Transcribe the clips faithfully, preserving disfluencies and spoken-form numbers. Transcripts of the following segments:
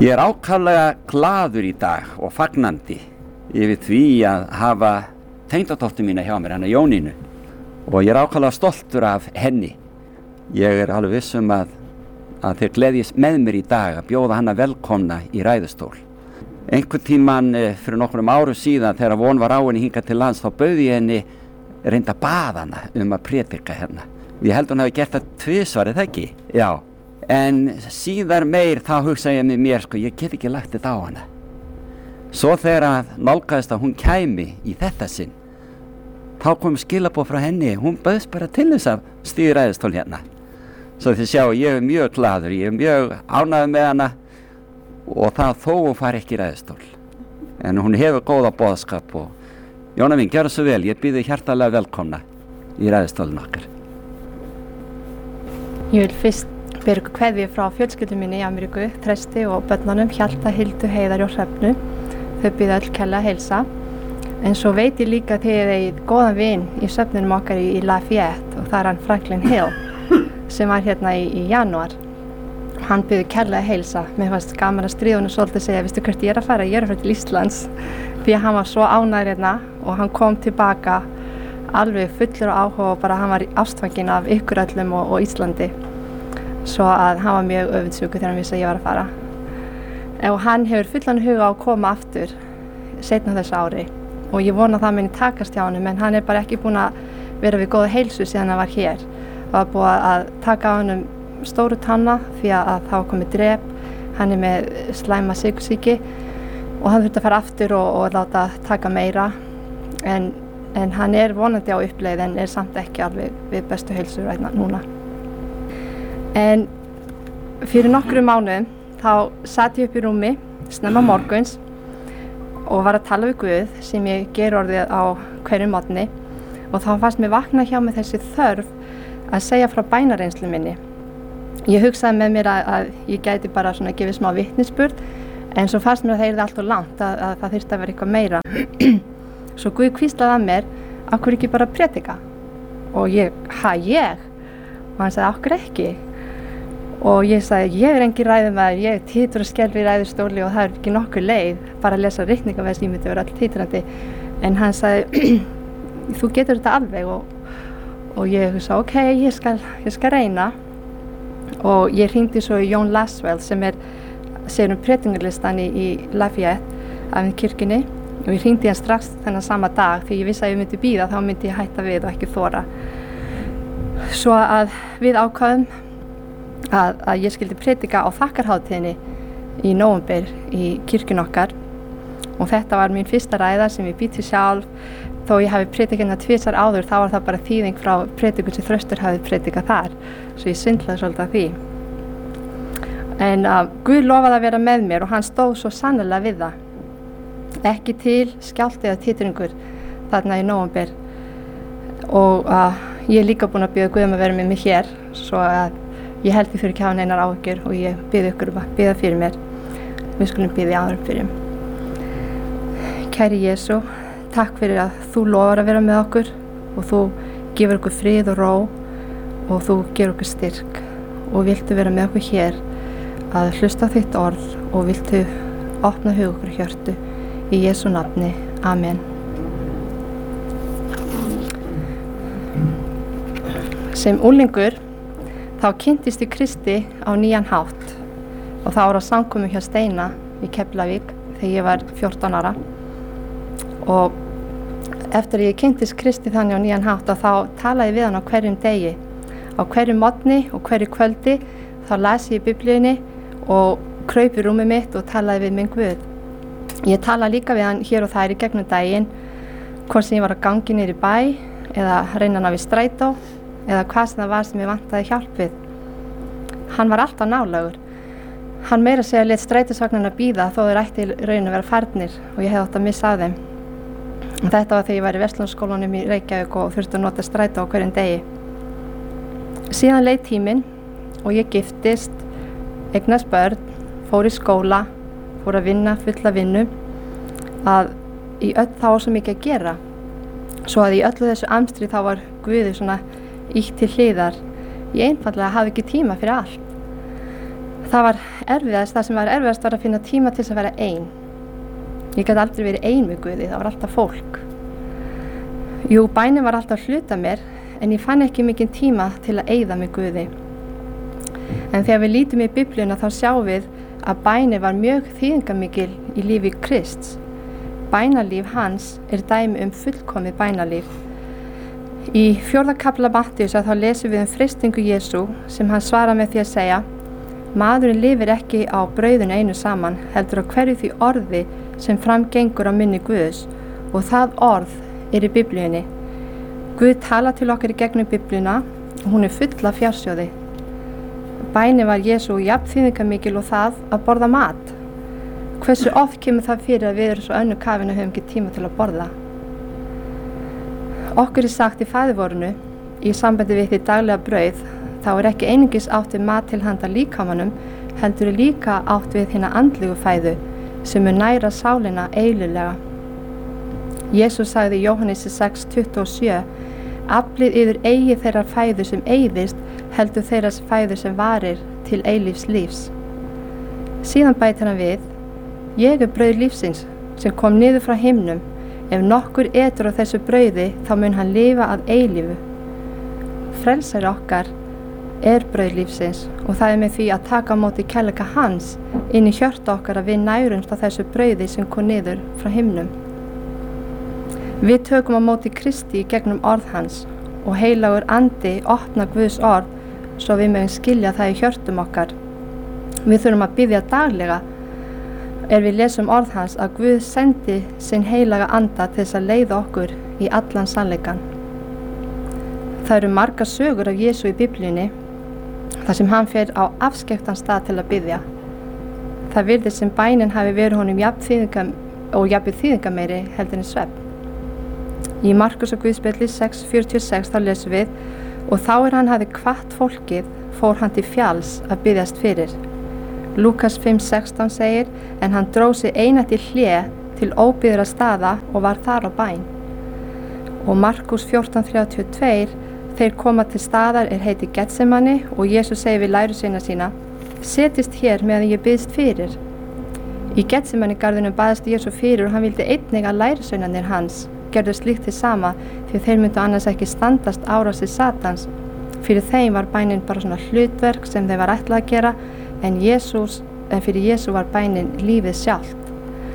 Ég er ákaflega glaður í dag og fagnandi yfir því að hafa tengdadóttur mína hjá mér, hana Jónínu, og ég er ákaflega stoltur af henni. Ég er alveg viss um að, að þeir gleðjast með mér í dag að bjóða hana velkomna í ræðustól. Einhvern tímann fyrir nokkrum árum síðan þegar von var á henni hingað til lands, þá bauði ég henni reynda bað hana um að prédika hérna. Ég held hún hafi gert það tvisvar, er það ekki? Já. En síðar meir þá hugsa ég með mér, sko, ég get ekki lagt þetta á hana. Svo þegar að nálgaðist að hún kæmi í þetta sinn, þá kom skilaboð frá henni, hún bauðst bara til þess að stíga í ræðustól hérna. Svo þið sjá, ég er mjög glaður, ég er mjög ánægður með hana og það þó hún fari ekki í ræðustól. En hún hefur góða boðskap og Jóna mín, gjörðu svo vel, ég býð þig hjartalega velkomna í ræðustólinn okkar. Ég vil fyrst bera ykkur kveðju frá fjölskyldum minni í Ameríku, Trausti og börnunum Hjalta, Hildu, Heiðari og Hrefnu. Þau býða öll kærlega að heilsa. En svo veit ég líka að þið eigið góðan vin í söfnunum okkar í, í Lafayette og það er hann Franklin Hill sem var hérna í, í janúar. Hann býður kærlega að heilsa. Mér fannst gaman að stríða honum svolítið að segja, veistu hvert ég er að fara? Ég er að fara til Íslands. Því að hann var svo ánægður hérna og hann kom tilbaka alveg fullur á áhuga og bara hann var ástfanginn af ykkur öllum og, og Íslandi. Svo að hann var mjög öfundsjúkur þegar hann vissi að ég var að fara. Og hann hefur fullan huga á að koma aftur seinna þessu ári og ég vona að það muni takast hjá honum, en hann er bara ekki búinn að vera við góða heilsu síðan hann var hér. Það var búið að taka á honum stóru tanna því að þá komið drep, hann er með slæma sykursýki og hann þurfti að fara aftur og, og láta taka meira, en, en hann er vonandi á uppleið en er samt ekki alveg við bestu heilsu ræðna núna. En fyrir nokkrum mánuðum þá sat ég upp í rúmi snemma morguns og var að tala við Guð sem ég ger orðið á hverju morgni og þá fannst mér vakna hjá mig þessi þörf að segja frá bænareynslu minni. Ég hugsaði með mér að, að ég gæti bara svona gefið smá vitnisburð, en svo fannst mér að það yrði allt of langt, að, að það þyrfti að vera eitthvað meira. Svo Guð hvíslaði að mér, af hverju ekki bara prédika? Og ég, ha ég? Og hann sagði, af hverju ekki? Og ég sagði, ég er engin ræðumaður, ég titur og skelfi í ræðustóli og það er ekki nokkur leið, bara að lesa ritningaveðs, ég myndi vera all titrandi. En hann sagði, þú getur þetta alveg og, og ég sagði, ok, ég skal, ég skal reyna. Og ég hringdi svo í Jón Laswell sem er sér um predingarlistan í, í Lafayette af kirkjunni og ég hringdi hann strax þennan sama dag því ég vissi að ég myndi bíða, þá myndi ég hætta við og ekki þora. Svo að við ákváðum að, að ég skildi predika á þakkarhátíðinni í nóvember í kirkjun okkar og þetta var mín fyrsta ræða sem ég býti sjálf. Þó ég hafi predikað hérna tvisvar áður, þá var það bara þýðing frá predikun sem Þröstur hafi predikað þar, svo ég svindlaði svolítið af því. En uh, Guð lofaði að vera með mér og hann stóð svo sannarlega við það. Ekki til skjálfti eða titringur þarna í nóvember og uh, ég er líka búin að biðja Guð um að vera með mig hér, svo að ég held því fyrir ekki að hafa neinar áhyggjur og ég biðja ykkur um að biðja fyrir mér. Við skulum biðja áður fyrir. Kæri Jesú, takk fyrir að þú lofar að vera með okkur og þú gefur okkur frið og ró og þú gefur okkur styrk og viltu vera með okkur hér að hlusta á þitt orð og viltu opna hug okkur hjörtu í Jesú nafni. Amen. Sem unglingur þá kynntist ég Kristi á nýjan hátt og það var á samkomu hjá Steina í Keflavík þegar ég var fjórtán ára og eftir að ég kynntist Kristi þannig á nýjan hátt og þá talaði ég við hann á hverjum degi. Á hverjum morgni og hverju kvöldi þá las ég í Biblíunni og kraup í rúmið mitt og talaði við minn Guð. Ég talaði líka við hann hér og þær í gegnum daginn, hvort sem ég var að gangi niður í bæ eða reyna að ná við strætó eða hvað sem það var sem ég vantaði hjálp við. Hann var alltaf nálægur. Hann meira segja lét strætisvagnarna bíða þó þeir ætti í raun að vera farnir og ég hefði átt að missa af þeim. Og þetta var þegar ég var í Verslunarskólanum í Reykjavík og þurfti að nota strætó á hverjum degi. Síðan leið tíminn og ég giftist, eignast börn, fór í skóla, fór að vinna fulla vinnu, að í öll þá var svo mikið að gera. Svo að í öllu þessu amstri þá var Guði svona ítt til hliðar. Ég einfaldlega hafði ekki tíma fyrir allt. það var erfiðast, það sem var erfiðast var að finna tíma til þess að vera ein. Ég gat aldrei verið ein með Guði, það var alltaf fólk. Jú, bænin var alltaf hluta mér, en ég fann ekki mikinn tíma til að eyða með Guði. En þegar við lítum í Biblíuna þá sjáum við að bænir var mjög þýðingarmikil í lífi Krists. Bænalíf hans er dæmi um fullkomið bænalíf. Í fjórða kafla Mattheusar þá lesum við um freistingu Jesú sem hann svarar með því að segja: maðurinn lifir ekki á brauðinu einu saman, heldur á hverju því orði sem framgengur á munni Guðs, og það orð er í Biblíunni. Guð tala til okkar í gegnum Biblíuna og hún er full af fjársjóði. Bænin var Jesú jafn þýðingarmikil og það að borða mat. Hversu oft kemur það fyrir að við erum svo önnu kafin og höfum ekki tíma til að borða? Okkur er sagt í Faðirvorinu, í sambandi við því daglega brauð, þá er ekki einungis átt við mat til handa líkamanum, heldur er líka átt við hina andlegu fæðu sem er næra sálina eilíflega. Jesús sagði í Jóhannesi sex tuttugu og sjö: aflið yfir eigi þeirrar fæðu sem eyðist, heldur þeirras fæðu sem varir til eilífs lífs. Síðan bætir hann við: ég er brauð lífsins sem kom niður frá himnum. Ef nokkur etur á þessu brauði, þá mun hann lifa að eilífu. Frelsari okkar er brauð lífsins og það er með því að taka á móti kærleika hans inn í hjörtu okkar að við nærumst á þessu brauði sem kom niður frá himnum. Við tökum á móti Kristi í gegnum orð hans og heilagur andi opna Guðs orð svo við mögum skilja það í hjörtum okkar. Við þurfum að biðja daglega er við lesum orð hans að Guð sendi sinn heilaga anda til þess að leiða okkur í allan sannleikann. Það eru margar sögur af Jesú í Biblíunni þar sem hann fer á afskekktan stað til að biðja. Það virðist sem bænin hafi verið honum jafn þýðingam og jafn þýðingameiri heldur en svefn. Í Markus og Guðspjalli sex fjörutíu og sex þá lesum við: og þá er hann hafi hvatt fólkið, fór hann til fjalls að biðjast fyrir. Lúkas fimm sextán segir: en hann dróð sig einatt í hlé til óbyggðra staða og var þar á bæn. Og Markus fjórtán þrjátíu og tvö: þeir koma til staðar er heiti Getsemani og Jesús segir við lærisveina sína: setjist hér meðan ég biðst fyrir. Í Getsemani garðinum baðist Jesú fyrir og hann vildi einnig að lærisveinarnir hans gerðu slíkt til sama því þeir myndu annars ekki standast árásir Satans. Fyrir þeim var bænin bara svona hlutverk sem þeir var ætlað að gera, en, Jesús, en fyrir Jesú var bænin lífið sjálft.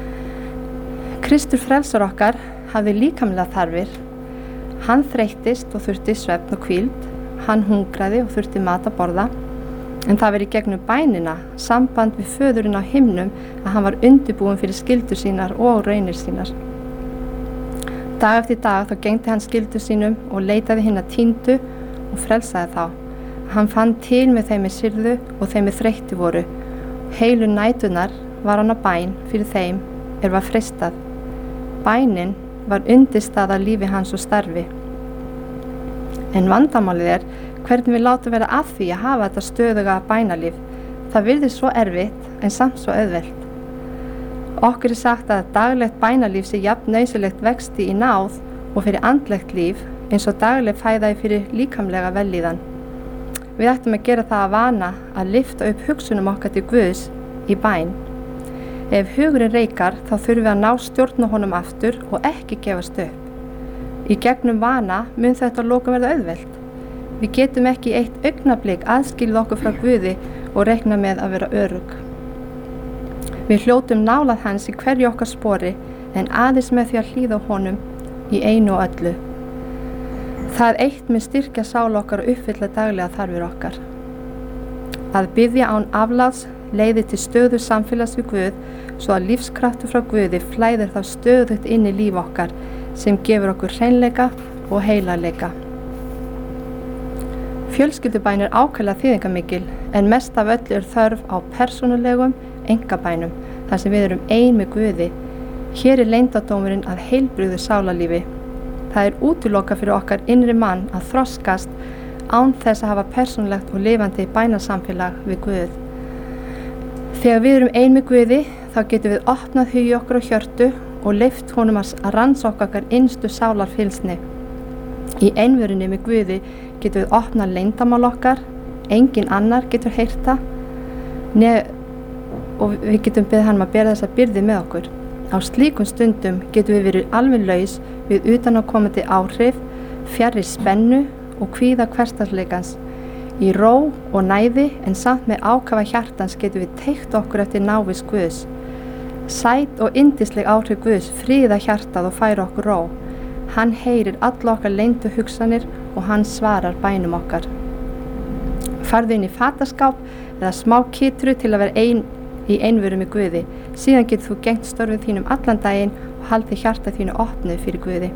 Kristur frelsar okkar hafði líkamlega þarfir. Hann þreyttist og þurfti svefn og hvíld, hann hungraði og þurfti mat að borða, en það verið gegnum bænina, samband við föðurinn á himnum, að hann var undirbúinn fyrir skyldur sínar og raunir sínar. Dag eftir dag þá gegndi hann skyldur sínum og leitaði hinna týndu og frelsaði þá. Hann fann til með þeim með syrðu og þeim með þreyttu voru. Heilu nætunar var hann á bæn fyrir þeim er var freistað. Bænin var undirstaða lífi hans og starfi. En vandamálið er hvernig við látum vera að því að hafa þetta stöðuga bænalíf. Það virðist svo erfitt en samt svo auðvelt. Okkur er sagt að daglegt bænalíf sé jafn nauðsynlegt vexti í náð og fyrir andlegt líf eins og dagleg fæða fyrir líkamlega vellíðan. Við ættum að gera það að vana að lyfta upp hugsunum okkar til Guðs í bæn. Ef hugurinn reikar þá þurfum við að ná stjórn á honum aftur og ekki gefast upp. Í gegnum vana mun þetta að lokum verða auðvelt. Við getum ekki í eitt augnablik aðskilið okkur frá Guði og reikna með að vera örugg. Við hljótum nálað hans í hverju okkar spori en aðeins með því að hlýða honum í einu og öllu. Það eitt mun styrkja sál okkar og uppfylla daglega þarfir okkar. Að biðja án afláts leiðir til stöðu samfélags við Guð svo að lífskraftur frá Guði flæðir þá stöðugt inn í líf okkar sem gefur okkur hreinleika og heilaleika. Fjölskyldubæn er ákaflega þýðingarmikil en mest af öllu er þörf á persónulegum einkabænum þar sem við erum ein með Guði. Hér er leyndardómurinn að heilbrigðu sálarlífi. Það er útilokað fyrir okkar innri mann að þroskast án þess að hafa persónulegt og lifandi bænasamfélag við Guð. Þegar við erum ein með Guði þá getum við opnað hugi okkur á hjörtu og leyft honum að rannsókna okkar innstu sálarfylgsni. Í einverunni með Guði getum við opnað leyndamál okkar, engin annar getur heyrt það. ne og við getum beðið hann að bera þessa byrði með okkur. Á slíkum stundum getum við verið alveg laus við utanaðkomandi áhrif, fjarri spennu og kvíða hversdagsleikans. Í ró og næði en samt með ákafa hjartans getum við teygt okkur eftir návist Guðs. Sæt og yndisleg áhrif Guðs fríða hjartað og færa okkur ró. Hann heyrir alla okkar leyndu hugsanir og hann svarar bænum okkar. Farðu inn í fataskáp eða smá kitru til að vera ein í einveru með Guði. Síðan getur þú gegnt störfið þínum allan daginn og haldið hjarta þínu opnuð fyrir Guði.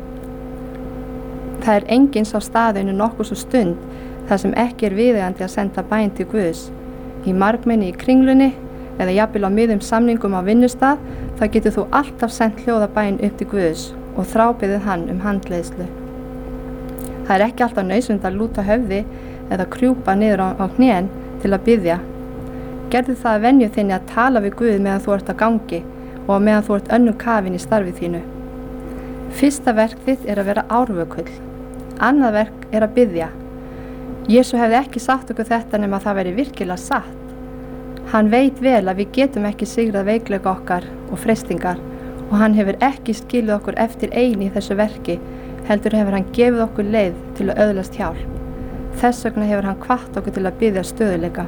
Það er enginn sá staðinu nokkuð svo stund þar sem ekki er viðeigandi að senda bæn til Guðs. Í margmenni í kringlunni eða jafnvel á miðum samningum á vinnustað, þá getur þú alltaf sendt hljóðabæn upp til Guðs og þrábeðið hann um handleiðslu. Það er ekki alltaf nauðsynlegt að lúta höfði eða krjúpa niður á, á hnén til að biðja. Gerðu það að venju þinni að tala við Guð meðan þú ert á gangi og meðan þú ert önnum kafin í starfið þínu. Fyrsta verk þitt er að vera árvökull. Annað verk er að biðja. Jesú hefði ekki sagt okkur þetta nema það væri virkilega satt. Hann veit vel að við getum ekki sigrað veikleika okkar og freistingar og hann hefur ekki skilið okkur eftir eini í þessu verki, heldur hefur hann gefið okkur leið til að öðlast hjálp. Þess vegna hefur hann hvatt okkur til að biðja stöðuleika.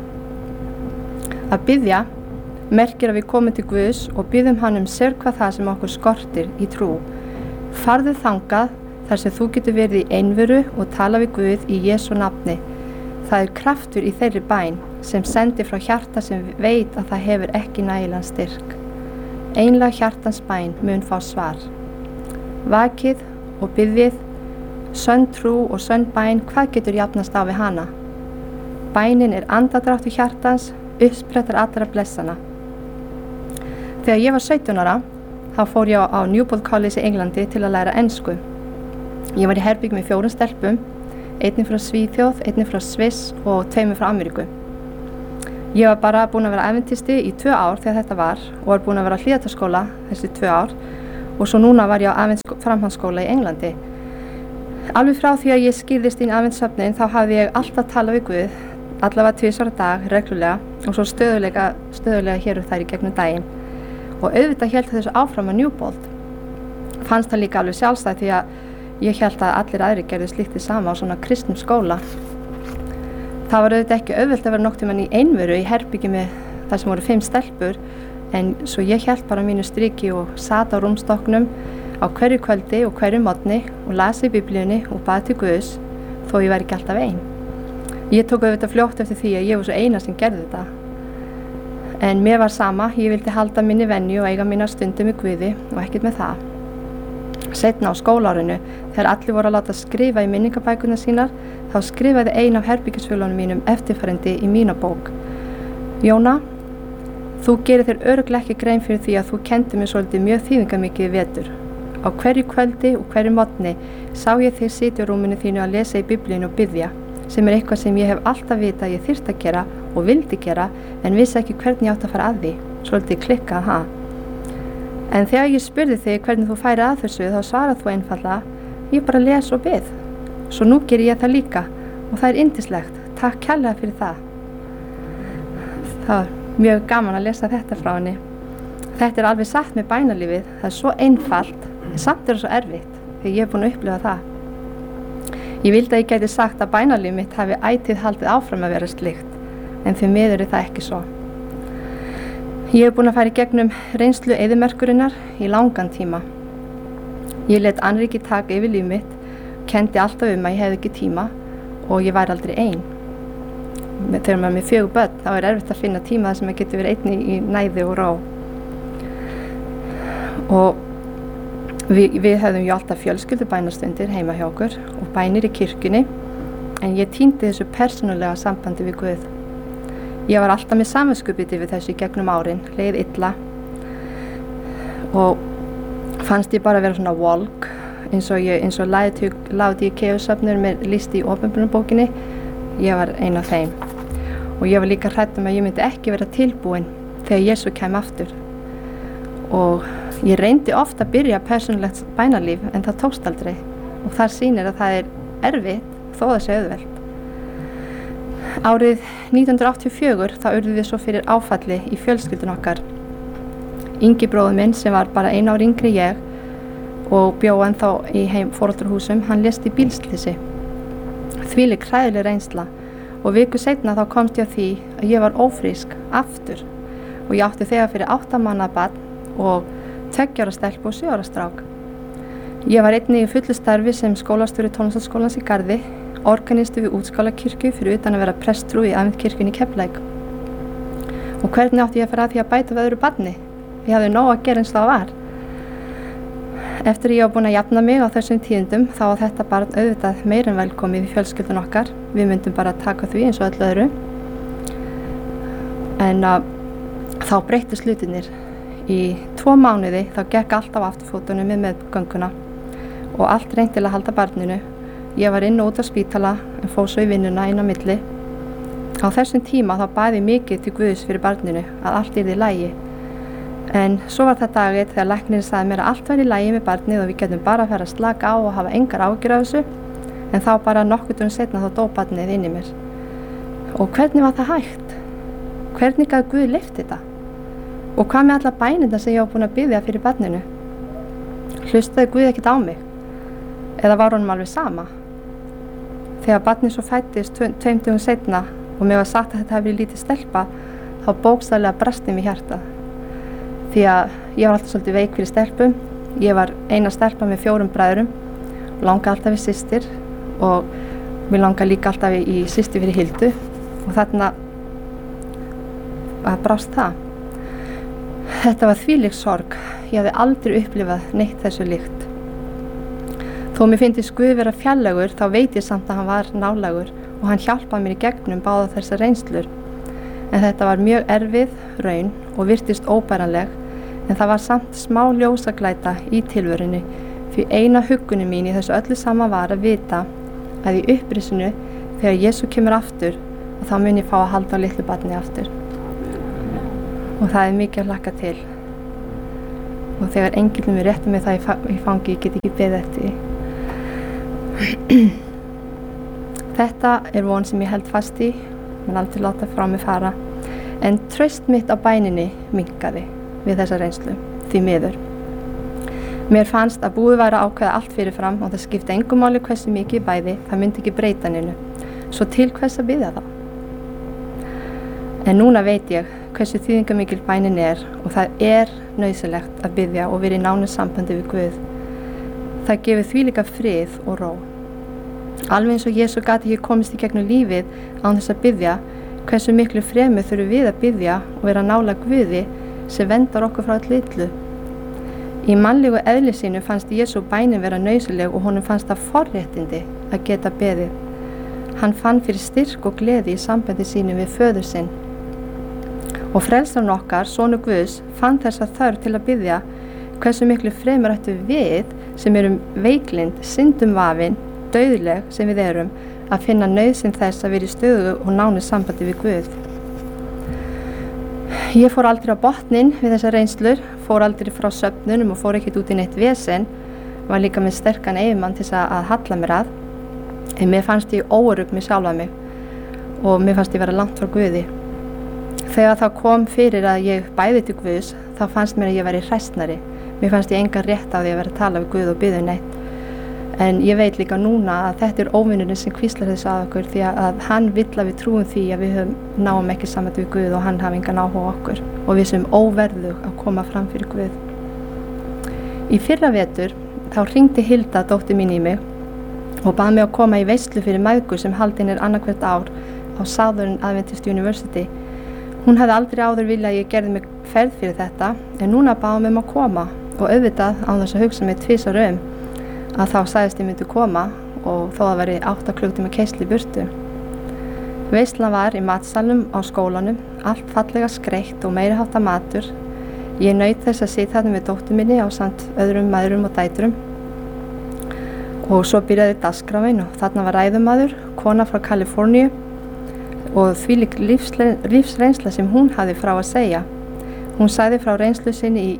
Að biðja merkir að við komum til Guðs og biðjum hann um sérhvað það sem okkur skortir í trú. Farðu þangað þar sem þú getur verið í einveru og tala við Guð í Jesú nafni. Það er kraftur í þeirri bæn sem sendir frá hjarta sem veit að það hefur ekki nægilegan styrk. Einlega hjartans bæn mun fá svar. Vakið og biðjið, sönn trú og sönn bæn, hvað getur jafnast á við hana? Bænin er andadráttur hjartans, uppsprettar allra blessana. Þegar ég var sautján ára, þá fór ég á Newport College í Englandi til að læra ensku. Ég var í herbygg með fjórum stelpum, einnig frá Svíþjóð, einnig frá Sviss og tveimur frá Ameríku. Ég var bara búin að vera æventisti í tvö ár þegar þetta var og var búin að vera á hlíðarskóla þessi tvö ár og svo núna var ég á framhaldsskóla í Englandi. Alveg frá því að ég skýrðist inn í aðventssöfnin þá hafði ég alltaf talað við Guð, allavega tvisvar á dag, reglulega og svo stöðulega, stöðulega hér og þær í gegnum daginn. Og auðvitað hélt þessu áfram að Newport. Fannst það líka alveg sjálfstætt því að ég hélt að allir aðrir gerðu slíkt sama á svona kristnum skóla. Það var auðvitað ekki auðvelt að vera nokkuð tímann í einveru í herbyggi með þar sem voru fimm stelpur, en svo ég hélt bara mínu striki og sat á rúmstokknum á hverju kvöldi og hverju morgni og las í Biblíunni og bað til Guðs, þó ég væri ekki alltaf ein. Ég tók auðvitað fljótt eftir því að ég var svo eina sem gerði þetta. En mér var sama, ég vildi halda minni venju og eiga mína stundum með Guði og ekkert með það. Seinna á skólaárinu, þegar allir voru að láta skrifa í minningabækurnar sínar, þá skrifaði ein af herbyggisfélunum mínum eftirfarandi í mína bók. Jóna, þú gerir þér örugglega ekki grein fyrir því að þú kenndi mér svolítið mjög þýðingarmikið í vetur. Á hverju kvöldi og hverju morgni sá ég þig sitja á rúminu þínu að lesa í Biblíunni og biðja, sem er eitthvað sem ég hef alltaf vitað að ég þyrfti að gera og vildi gera, en vissi ekki hvernig ég átt að fara að því. Svolítið klikkað, ha? En þegar ég spurði þig hvernig þú færi að þessu, þá svarað þú einfaldlega, ég bara les og bið. Svo nú ger ég það líka og það er yndislegt. Takk kærlega fyrir það. Það var mjög gaman að lesa þetta frá henni. Þetta er alveg satt með bænalífið. Það er svo einfalt, en samt er það svo erfitt, því ég hef búin að upplifa það. Ég vildi að ég gæti sagt að bænalíf mitt hafi ætíð haldið áfram að vera slíkt, en því miður er það ekki svo. Ég hef búin að fara í gegnum reynslu eyðimerkurinnar í langan tíma. Ég let annríki taka yfir líf mitt, kenndi alltaf um að ég hefði ekki tíma og ég væri aldrei ein. Þegar maður er með fjögur börn, þá er erfitt að finna tíma þar sem maður getur verið einni í næði og ró. Og við, við höfðum ju alltaf fjölskyldubænastundir heima hjá okkur og bænir í kirkjunni, en ég týndi þessu persónulega sambandi við Guð. Ég var alltaf með samviskubiti við þessu í gegnum árin, leið illa og fannst ég bara vera svona volk, eins og, ég, eins og Laodíkeusöfnur með lýst í opinberunarbókinni. Ég var ein af þeim og ég var líka hrædd um að ég myndi ekki vera tilbúin þegar Jesú kæmi aftur. Og ég reyndi oft að byrja persónulegt bænalíf, en það tókst aldrei og þar sýnir að það er erfitt þó það sé auðvelt. Árið nítján hundruð áttatíu og fjögur þá urðum við svo fyrir áfalli í fjölskyldun okkar. Ingi bróðir minn sem var bara einu ári yngri ég og bjó ennþá í heim foreldrahúsum, hann lést í bílslysi. Þvílík hræðileg reynsla og viku seinna þá komst ég að því að ég var ófrísk aftur og ég átti þegar fyrir átta mánaða barn og tveggja ára stelpu og sjö ára strák. Ég var einnig í fullu starfi sem skólastjóri tónlistarskólans í Garði, organisti við Útskálakirkju fyrir utan að vera prestsfrú í Aðventukirkjunni í Keflavík. Og hvernig átti ég að fara að því að bæta við öðru barni? Ég hafði nóg að gera eins og það var. Eftir ég var búin að jafna mig á þessum tíðindum þá var þetta barn auðvitað meir en velkomið í fjölskyldun okkar. Við myndum bara taka því eins og öllu öðru. En uh, þá breyttust hlutirnir. Í tvo mánuði þá gekk allt á afturfótunum með meðgönguna og allt reynt til að halda barninu. Ég var inn og út á spítala en fór svo í vinnuna inn á milli. Á þessum tíma þá bað ég mikið til Guðs fyrir barninu að allt yrði í lagi. En svo var það daginn þegar læknirinn sagði mér að allt væri í lagi með barnið og við getum bara að fara að slaka á og hafa engar áhyggjur af þessu. En þá bara nokkur dögum seinna þá dó barnið inn í mér. Og hvernig var það hægt? Hvernig gat Guð leyft þetta? Og hvað með alla bænirnar sem ég var búin að biðja fyrir barninu? Hlustaði Guð ekkert á mig? Eða var honum alveg sama? Þegar barnið svo fæddist tveim dögum seinna og mér var sagt að þetta hefði verið lítið stelpa, þá bókstaflega brast í mig hjartað. Því að ég var alltaf svolítið veik fyrir stelpum. Ég var eina stelpa með fjórum bræðrum og langaði alltaf við systir og mér langaði líka alltaf í systir fyrir Hildu og þarna brást það. Þetta var þvílík sorg. Ég hafði aldrei upplifað neitt þessu líkt. Þó mér fyndist Guð vera fjarlægur þá veit ég samt að hann var nálægur og hann hjálpaði mér í gegnum báða þessar reynslur. En þetta var mjög erfið raun og virtist óbæranleg, en það var samt smá ljósaglæta í tilverunni því eina huggunin mín í þessu öllu sama var að vita að í upprisinu þegar Jesú kemur aftur og þá mun ég fá að halda á litlu barni aftur. Og það er mikið að hlakka til. Og þegar engillinn mér rétti mig það í fangi, ég get ekki beðið eftir því. Þetta er von sem ég held fast í, menn aldrei láta frá mig fara. En traust mitt á bæninni minnkaði við þessa reynslu, því miður. Mér fannst að búið væri að ákveða allt fyrirfram og það skipti engu máli hversu mikið í bæði, það myndi ekki breyta neinu. Svo til hvers að biðja þá? En núna veit ég hversu þýðingarmikil bænin er og það er nauðsynlegt að biðja og vera í nánu sambandi við Guð. Það gefur þvílíka frið og ró. Alveg eins og Jesú gat ekki komist í gegnum lífið án þess að biðja, hversu miklu fremur þurfum við að biðja og vera nálæg Guði sem vendar okkur frá öllu illu. Í mannlegu eðli sínu fannst Jesú bænin vera nauðsynleg og honum fannst það forréttindi að geta beðið. Hann fann fyrir styrk og gleði í sambandi sínu við föður sinn. Og frelsarinn okkar, sonur Guðs, fann þessa þörf til að biðja, hversu miklu fremur ættu við sem erum veiklind, syndum vafin, dauðleg sem við erum, að finna nauðsyn þess að vera í stöðu og nánu sambandi við Guð. Ég fór aldrei á botninn við þessar reynslur, fór aldrei frá söfnunum og fór ekkert út í neitt vesen, var líka með sterkan eiginmann til að, að halla mér að, en mér fannst ég óörugg með sjálfa mig og mér fannst ég vera langt frá Guði. Þegar það kom fyrir að ég bæði til Guðs, þá fannst mér að ég væri hræstnari. Mér fannst ég engan rétt á því að vera að tala við Guð og biðja um neitt. En ég veit líka núna að þetta er óvinurinn sem hvíslar þessu að okkur því að hann vill að við trúum því að við náum ekki saman við Guð og hann hafi engan áhuga okkur og við sem óverðug að koma fram fyrir Guð. Í fyrra vetur þá hringdi Hilda, dóttir mín, í mig og bað mig að koma í veislu fyrir mæðgur sem haldin er annað hvert ár á Southern Adventist University. Hún hafði aldrei áður viljað að ég gerði mig ferð fyrir þetta en núna bað hún mig um að koma og auðvitað án þess að hugsa mig tvisvar um að þá sagðist ég myndi koma og þó að veri átta klukkutíma keyrslu í burtu. Veislan var í matsalnum á skólanum, allt fallega skreytt og meiri háttar matur. Ég naut þess að sitja þarna með dóttur minni ásamt öðrum mæðrum og dætrum. Og svo byrjaði dagskráin og þarna var ræðumaður, kona frá Kaliforníu og þvílík lífsreynsla sem hún hafði frá að segja. Hún sagði frá reynslu sinni í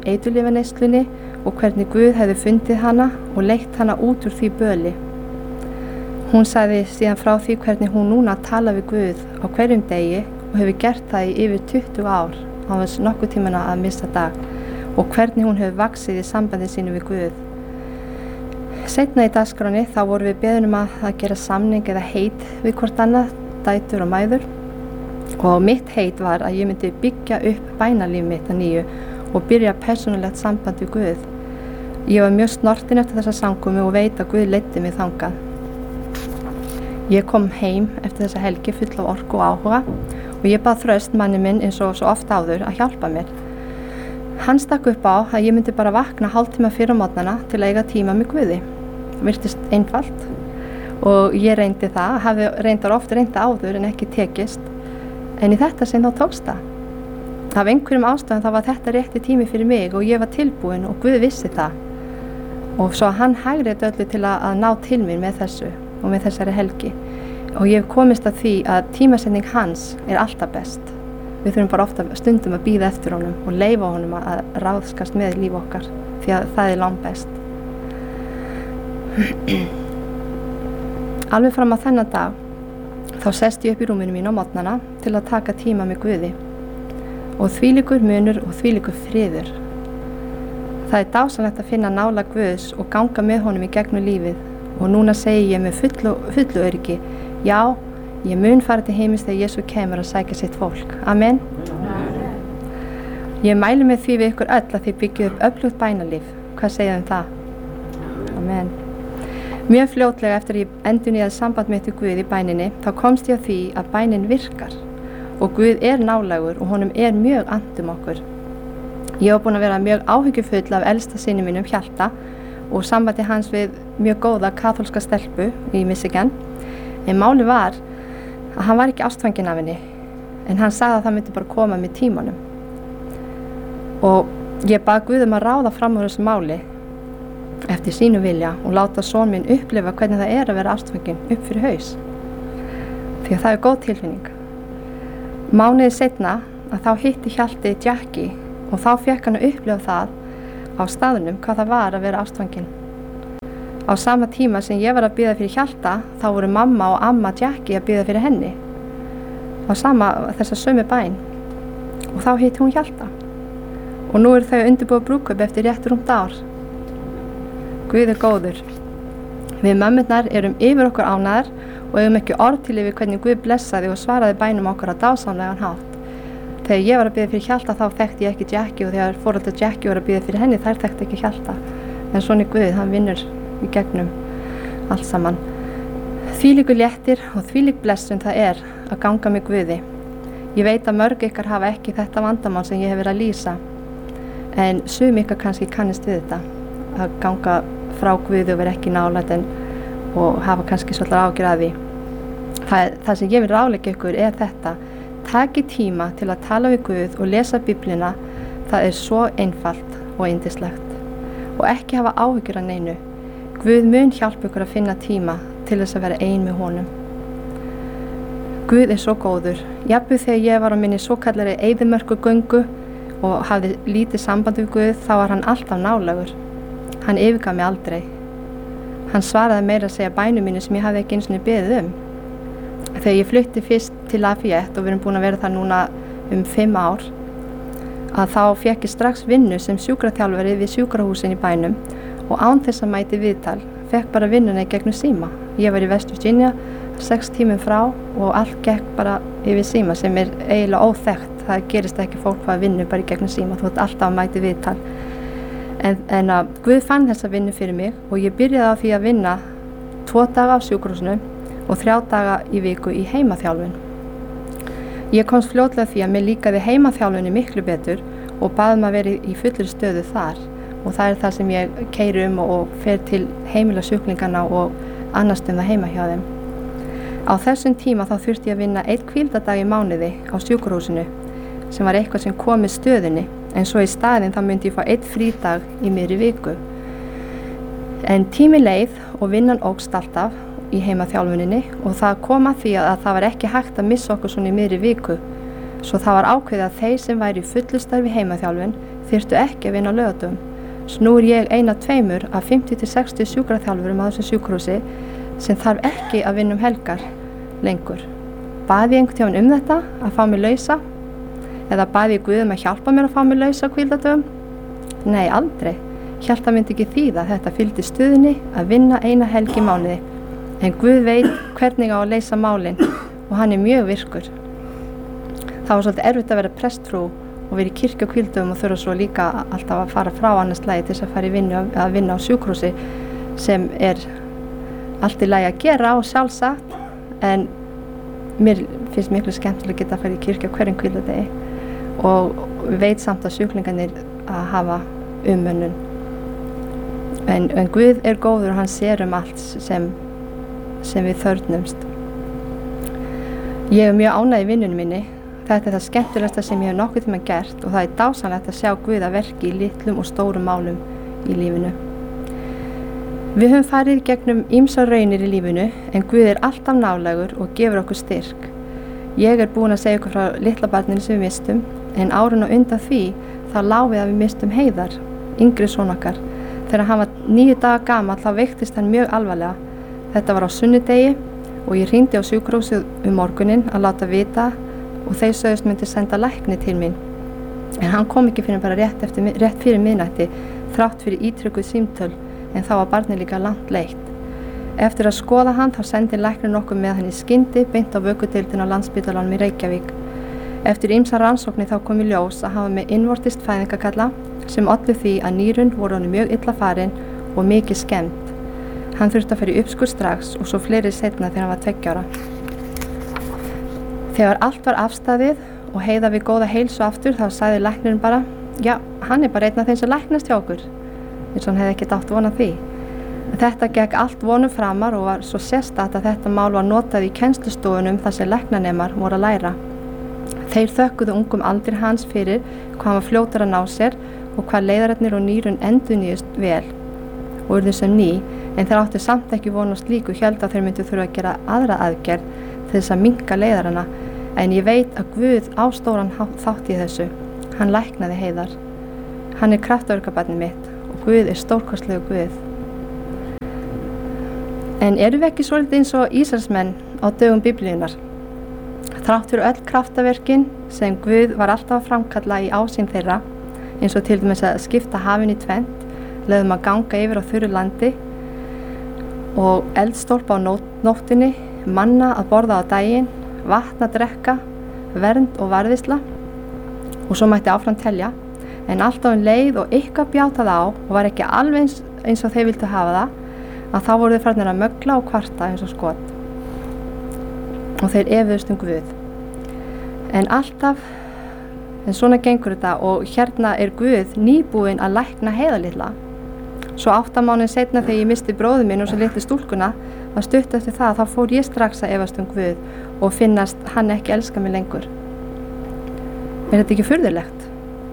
Hún sagði síðan frá því hvernig hún núna tala við Guð á hverjum degi og hefur gert það í yfir tuttugu ár á þess nokkuð tímana að missa dag og hvernig hún hefur vaxið í sambandi sínu við Guð. Seinna í dagskráni þá vorum við beðin um að, að gera samning eða heit við hvort annað, dætur og mæður, og mitt heit var að ég myndi byggja upp bænalíf mitt að nýju og byrja persónulegt samband við Guð. Ég var mjög snortin eftir þessa samkomu og veit að Guð leiddi mig þangað. Ég kom heim eftir þessa helgi full af orku og áhuga og ég bað Þröst, manni minn, eins og svo oft áður að hjálpa mér. Hann stakk upp á að ég myndi bara vakna hálftíma fyrir á morgnana til að eiga tíma með Guði. Það virtist einfalt og ég reyndi það, hafi reyndar oft reynda áður en ekki tekist, en í þetta sinn þá tókst það. Af einhverjum ástæðum þá var þetta rétti tími fyrir mig og ég var tilbúin og Guð vissi það. Og svo hann hægrið öllu til að, að ná til mér með þessu og með þessari helgi. Og ég hef komist að því að tímasetning hans er alltaf best. Við þurfum bara ofta stundum að bíða eftir honum og leyfa honum að ráðskast með líf okkar, því að það er langt best. Alveg fram á þennan dag þá sest ég upp í rúminu mín á morgnana til að taka tíma með Guði. Og þvílíkur munur og þvílíkur friður. Það er dásamlegt að finna nálægð Guðs og ganga með honum í gegnum lífið. Og núna segi ég með fullu, fullu öryggi, já, ég mun fara til heimis þegar Jesú kemur að sækja sitt fólk. Amen. Amen. Ég mæli með því við ykkur öll að þið byggju upp öflugt bænalíf. Hvað segja um það? Amen. Mjög fljótlega eftir ég endurnýjaði samband mitt við Guð í bæninni, þá komst ég að því að bænin virkar. Og Guð er nálægur og honum er mjög annt um okkur. Ég var búin að vera mjög áhyggjufull af elsta syni mínum, Hjalta, og sambandi hans við mjög góða kaþólska stelpu í Michigan. En máli var að hann var ekki ástfanginn af henni, en hann sagði að það myndi bara koma með tímanum. Og ég bað Guð um að ráða fram úr þessu máli eftir sínu vilja og láta son minn upplifa hvernig það er að vera ástfanginn upp fyrir haus. Því að það er góð tilfinning. Mánuði seinna að þá hitti Hjalti Jackie og þá fékk hann að upplifa það á staðnum hvað það var að vera ástfanginn. Á sama tíma sem ég var að bíða fyrir Hjalta, þá voru mamma og amma Jackie að bíða fyrir henni. Á sama þessa sömu bæn. Og þá hitti hún Hjalta. Og nú eru þau að undirbúa brúðkaup eftir rétt rúmt ár. Guð er góður. Við mömmurnar erum yfir okkur ánægðar og eigum ekki orð til yfir hvernig Guð blessaði og svaraði bænum okkar á dásamlegan hátt. Þegar ég var að bíða fyrir Hjalta þá þekkti ég ekki Jackie og þegar foreldrar Jackie var að bíða fyrir henni þær þekkti ekki Hjalta. En svona er Guð, hann vinnur í gegnum allt saman. Þvílíkur léttir og þvílík blessun það er að ganga með Guði. Ég veit að mörg ykkar hafa ekki þetta vandamál sem ég hef verið að lýsa. En sum ykkar kannski kannist við þetta. Að ganga frá Guði og vera ekki nálægt en og hafa kannski svolítið ágjur að því. Það, það sem ég vil ráðleggja ykkur er þetta. Takið tíma til að tala við Guð og lesa Biblíuna. Það er svo einfalt og yndislegt. Og ekki hafa áhyggjur af neinu. Guð mun hjálpa ykkur að finna tíma til þess að vera ein með honum. Guð er svo góður. Jafnvel þegar ég var á minni svokallari eyðimörkugöngu og hafði lítið samband við Guð, þá var hann alltaf nálægur. Hann yfirgaf mig aldrei. Hann svaraði meira að segja bænum mínu sem ég hafði ekki einu sinni beðið um. Þegar ég flutti fyrst til Lafayette og við erum búin að vera þar núna um fimm ár, að þá fékk ég strax vinnu sem sjúkraþjálfari við sjúkrahúsin í bænum og án þess að mæti viðtal, fekk bara vinnuna í gegnum síma. Ég var í West Virginia, sex tímum frá og allt gekk bara yfir síma sem er eiginlega óþekkt. Það gerist ekki fólk hvað vinnu bara í gegnum síma, þú ert alltaf að mæti viðtal. En, en að Guð fann þessa vinnu fyrir mig og ég byrjaði á því að vinna tvo daga á sjúkrahúsinu og þrjá daga í viku í heimaþjálfun. Ég komst fljótlega því að mér líkaði heimaþjálfunni miklu betur og baði maður verið í fullri stöðu þar og það er það sem ég keyri um og fer til heimila sjúklingana og annast um það heima hjá þeim. Á þessum tíma þá þurfti ég að vinna einn hvíldardag í mánuði á sjúkrahúsinu sem var eitthvað sem kom með stöðunni en svo í staðinn þá myndi ég fá einn frídag í miðri viku. En tími leið og vinnan ógst alltaf í heimaþjálfuninni og það kom að því að það var ekki hægt að missa okkur svona í miðri viku. Svo það var ákveðið að þeir sem væri í fullu starfi heimaþjálfun þyrftu ekki að vinna á laugardögum. Svo nú er ég eina tveimur af fimmtíu til sextíu sjúkraþjálfurum á þessu sjúkrahúsi sem þarf ekki að vinna um helgar lengur. Baði ég einhvern tímann um þetta, að fá mig lausa? Eða baði ég Guð um að hjálpa mér að fá mig lausa á hvíldardögum? Nei, aldrei. Hjarta myndi ekki þýða að þetta fylgdi stuðinni að vinna eina helgi í mánuði. En Guð veit hvernig á að leysa málin og hann er mjög virkur. Það var svolítið erfitt að vera prestfrú og vera í kirkju á hvíldardögum og þurfa svo líka alltaf að fara frá annars lagi til þess að fara í vinnu að vinna á sjúkrahúsi sem er allt í lagi að gera og sjálfsagt, en mér finnst miklu skemmtilega að geta að fara í kirkju á hverjum hvíldardegi og veit samt að sjúklingarnir að hafa umönnun. En, en Guð er góður og hann sér um allt sem, sem við þörfnumst. Ég er mjög ánægð í vinnunum minni. Þetta er það skemmtilegasta sem ég hef nokkuð tíma gert og það er dásamlegt að sjá Guð að verki í litlum og stórum málum í lífinu. Við höfum farið gegnum ýmsar raunir í lífinu en Guð er alltaf nálægur og gefur okkur styrk. Ég er búin að segja okkur frá litla barninu sem við mistum, en árun og undan því þá lá við að við mistum Heiðar, yngri son okkar. Þegar hann var níu daga gamall þá veiktist hann mjög alvarlega. Þetta var á sunnudegi og ég hringdi á sjúkrahúsið um morguninn að láta vita og þeir sögðust myndi senda lækni til mín. En hann kom ekki fyrir bara rétt, eftir, rétt fyrir miðnætti, þrátt fyrir ítrykkuð símtöl, en þá var barnið líka langt leitt. Eftir að skoða hann þá sendi læknirinn okkur með hann í skyndi beint á vökudeildina á Landspítalanum í Reykjavík. Eftir ýmsar rannsóknir þá kom í ljós að hafa með innvortist fæðingakalla sem ollu því að nýrun voru honum mjög illa farin og mikið skemmt. Hann þurfti að fara í uppskurð strax og svo fleiri seinna þegar hann var tveggja ára. Þegar allt var afstaðið og Heiða við góða heilsu aftur þá sagði læknirinn bara, já, hann er bara einn af þeim sem læknast hjá okkur, eins og hann hefði ekkert átt von á því. Þetta gekk allt vonum framar og var svo sérstakt að þetta mál var notað í kennslustofunum þar sem læknanemar voru að læra. Þeir þökkuðu ungum aldri hans fyrir hvað hann var fljótur að ná sér og hvað leiðararnir og nýrun endurnýjust vel og urðu sem ný, en þeir áttu samt ekki von á slíku, héldu að þeir myndu þurfa að gera aðra aðgerð til þess að minnka leiðarana, en ég veit að Guð á stóran þátt í þessu. Hann læknaði Heiðar. Hann er kraftaverkabarnið mitt og Guð er stórkostlegu Guð. En erum við ekki svolítið eins og Ísraelsmenn á dögum Biblíunnar? Þrátt fyrir öll kraftaverkin sem Guð var alltaf að framkalla í ásýn þeirra, eins og til dæmis að skipta hafinu í tvennt, leiðum að ganga yfir á þurru landi og eldstólpa á nóttinni, manna að borða á daginn, vatn að drekka, vernd og varðisla og svo mætti áfram telja, en alltaf um leið og eitthvað bjátaði á og var ekki alveg eins, eins og þeir vildu hafa það, að þá voru þeir farnir að mögla og kvarta eins og skot og þeir efuðust um Guð. En alltaf, en svona gengur þetta og hérna er Guð nýbúinn að lækna Heiða litla. Svo átta mánuði seinna þegar ég misti bróður minn og svo litlu stúlkuna, var stutt eftir það, þá fór ég strax að efast um Guð og finnast hann ekki elska mig lengur. Er þetta ekki furðulegt?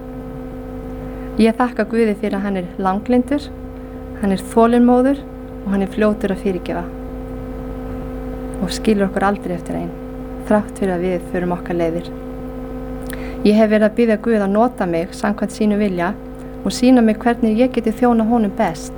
Ég þakka Guði fyrir að hann er langlyndur, hann er þolinmóður og hann er fljótur að fyrirgefa og skilur okkur aldrei eftir einn, þrátt fyrir að við förum okkar leiðir. Ég hef verið að biðja Guð að nota mig samkvæmt sínu vilja og sýna mig hvernig ég geti þjóna honum best.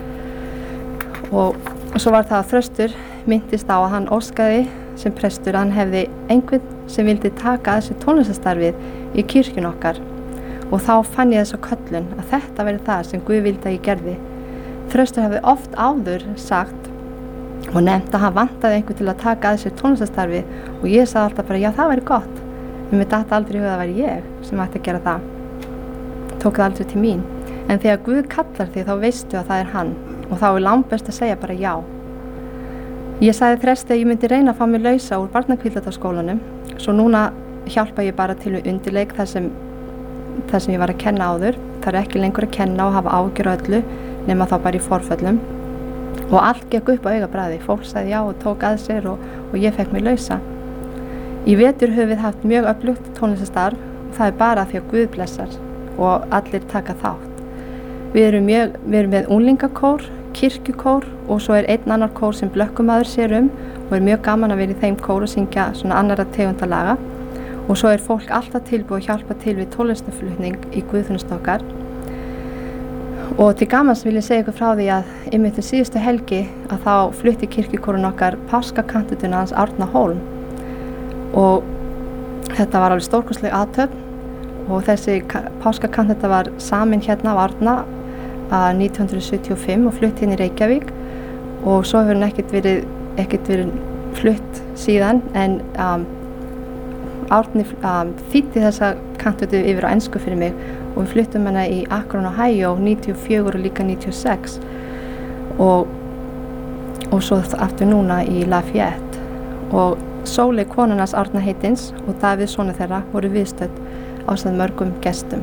Og svo var það að Þröstur minntist á að hann óskaði sem prestur að hann hefði einhvern sem vildi taka þessi tónlistarstarfið í kirkjun okkar og þá fann ég þess að köllun að þetta verið það sem Guð vildi að ég gerði. Þröstur hefði oft áður sagt og nefnt að hann vantaði einhvern til að taka að þessi tónlistarstarfið og ég sagði alltaf bara já, það væri gott, en mér datt aldrei í huga að það væri ég sem ætti að gera það. Tók það aldrei til mín, en þegar Guð kallar þig þá veistu að það er hann og þá er langbest að segja bara já. Ég sagði Þresti að ég myndi reyna að fá mig lausa úr barnakvíldataskólanum, svo núna hjálpa ég bara til við undirleik þar sem, þar sem ég var að kenna áður. Það er ekki lengur að kenna og hafa ágjör á öllu nema þá bara í forföllum og allt gekk upp á augabragði. Fólk sagði já og tók að sér og, og ég fekk mig lausa. Í vetur höfum við haft mjög öflugt tónlistarstarf og það er bara því að Guð blessar og allir taka þátt. Við erum, mjög, við erum með unglingakór, kirkjukór og svo er einn annar kór sem blökkumaður sér um og er mjög gaman að vera í þeim kór og syngja svona annarra tegundalaga og svo er fólk alltaf tilbúið að hjálpa til við tónlistarflutning í guðþjónustu okkar Og til gamans vil ég segja ykkur frá því að einmitt um síðustu helgi að þá flutti kirkjukórinn okkar páskakantutuna hans Árna Hólm og þetta var alveg stórkostleg athöfn og þessi páskakantuta var samin hérna á Árna að nítján hundruð sjötíu og fimm og flutt inn í Reykjavík og svo hefur hann ekkert verið, ekkert verið flutt síðan en um, Árni um, þýddi þessa kantutu yfir á ensku fyrir mig og við fluttum hana í Akron, Ohio níutíu og fjögur og líka níutíu og sex og, og svo aftur núna í Lafayette og Sóley konunars Árna heitins og Davíð sonur þeirra voru viðstödd ásamt mörgum gestum.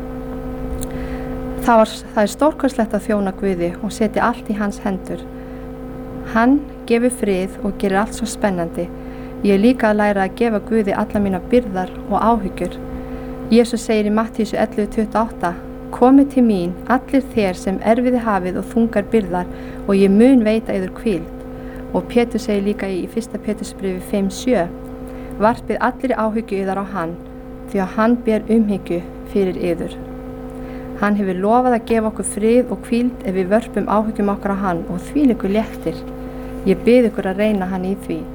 Það, var, það er stórkostlegt að þjóna Guði og setja allt í hans hendur. Hann gefur frið og gerir allt svo spennandi. Ég er líka að læra að gefa Guði alla mína byrðar og áhyggjur. Jesús segir í Mattíusi ellefu tuttugu og átta: Komið til mín, allir þér sem erfiði hafið og þungar byrðar og ég mun veita yður hvíld. Og Pétur segir líka í fyrsta Pétursbréfi fimm sjö: Varpið allir áhyggju yðar á hann, því að hann ber umhyggju fyrir yður. Hann hefur lofað að gefa okkur frið og hvíld ef við vörpum áhyggjum okkar á hann og þvílíku léttir. Ég bið ykkur að reyna hann í því.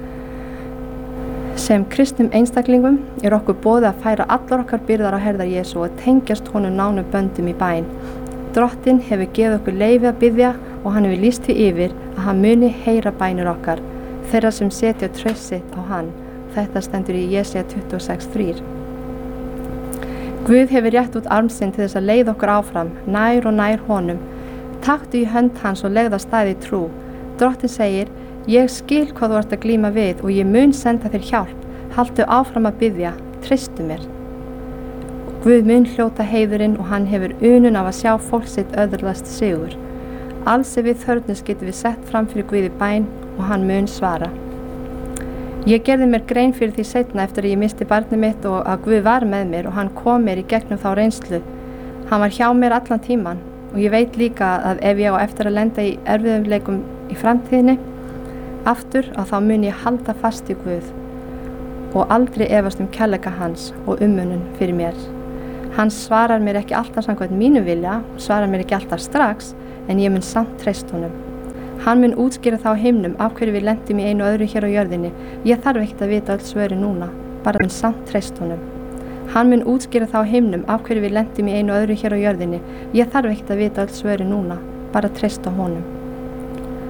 Sem kristnum einstaklingum er okkur boðið að færa allar okkar byrðar á herðar Jesú og tengjast honum nánum böndum í bæn. Drottinn hefur gefið okkur leyfi að biðja og hann hefur lýst því yfir að hann muni heyra bænir okkar, þeirra sem setja traust sitt á hann. Þetta stendur í Jesaja tuttugu og sex þrjú. Guð hefur rétt út arm sinn til þess að leiða okkur áfram, nær og nær honum. Taktu í hönd hans og legðu af stað í trú. Drottinn segir: Ég skil hvað þú ert að glíma við og ég mun senda þér hjálp. Haltu áfram að biðja, treystu mér. Guð mun hljóta heiðurinn og hann hefur unun af að sjá fólk sitt öðlast sigur. Alls ef við þörfnust getum við sett fram fyrir Guði bæn og hann mun svara. Ég gerði mér grein fyrir því seinna eftir að ég misti barnið mitt og að Guð var með mér og hann kom mér í gegnum þá reynslu. Hann var hjá mér allan tíman og ég veit líka að ef ég á eftir að lenda í erfiðleikum í framtíðinni aftur að þá mun ég halda fast í Guð og aldrei efast um kærleika hans og umönnun fyrir mér. Hann svarar mér ekki alltaf samkvæmt mínu vilja, svarar mér ekki alltaf strax, en ég mun samt treysta honum. Hann mun útskýra það á himnum af hverju við lendum í einu og öðru hér á jörðinni. Ég þarf ekkert að vita öll svörin núna, bara mun samt treysta honum. Hann mun útskýra það á himnum af hverju við lendum í einu og öðru hér á jörðinni. Ég þarf ekkert að vita öll svörin núna, bara treysta honum.